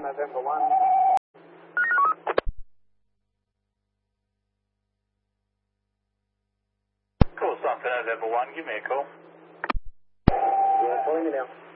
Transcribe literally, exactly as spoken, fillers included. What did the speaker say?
November one. Cool, South November one, give me a call. Yeah, calling you now.